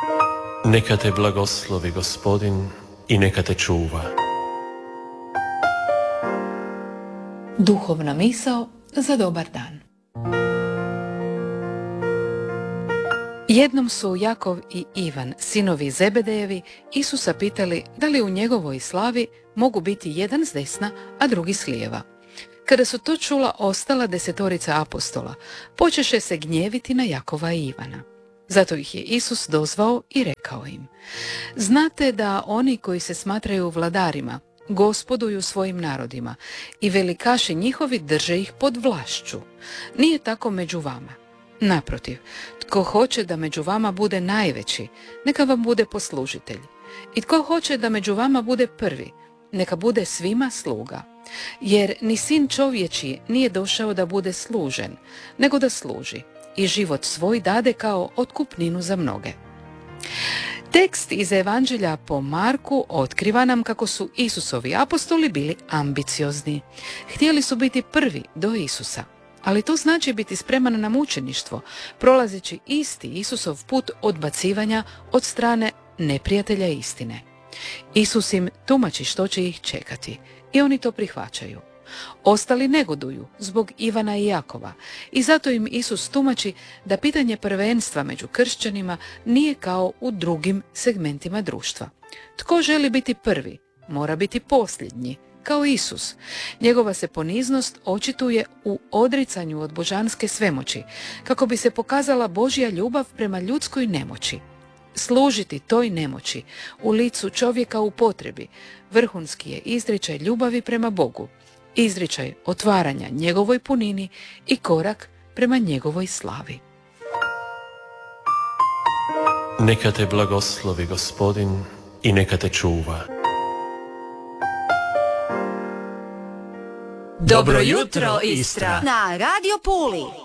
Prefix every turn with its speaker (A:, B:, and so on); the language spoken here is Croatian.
A: Neka te blagoslovi Gospodin i neka te čuva.
B: Duhovna misao za dobar dan. Jednom su Jakov i Ivan, sinovi Zebedejevi, Isusa pitali da li u njegovoj slavi mogu biti jedan s desna, a drugi s lijeva. Kada su to čula ostala 10 apostola, počeše se gnjeviti na Jakova i Ivana. Zato ih je Isus dozvao i rekao im: znate da oni koji se smatraju vladarima gospoduju svojim narodima i velikaši njihovi drže ih pod vlašću. Nije tako među vama. Naprotiv, tko hoće da među vama bude najveći, neka vam bude poslužitelj. I tko hoće da među vama bude prvi, neka bude svima sluga. Jer ni sin čovječji nije došao da bude služen, nego da služi i život svoj dade kao otkupninu za mnoge. Tekst iz Evanđelja po Marku otkriva nam kako su Isusovi apostoli bili ambiciozni. Htjeli su biti prvi do Isusa. Ali to znači biti spreman na mučeništvo, prolazeći isti Isusov put odbacivanja od strane neprijatelja istine. Isus im tumači što će ih čekati i oni to prihvaćaju. Ostali negoduju zbog Ivana i Jakova i zato im Isus tumači da pitanje prvenstva među kršćanima nije kao u drugim segmentima društva. Tko želi biti prvi, mora biti posljednji, kao Isus. Njegova se poniznost očituje u odricanju od božanske svemoći, kako bi se pokazala Božja ljubav prema ljudskoj nemoći. Služiti toj nemoći u licu čovjeka u potrebi vrhunski je izričaj ljubavi prema Bogu, izričaj otvaranja njegovoj punini i korak prema njegovoj slavi.
A: Neka te blagoslovi Gospodin i neka te čuva.
C: Dobro jutro, Istra! Na Radio Puli!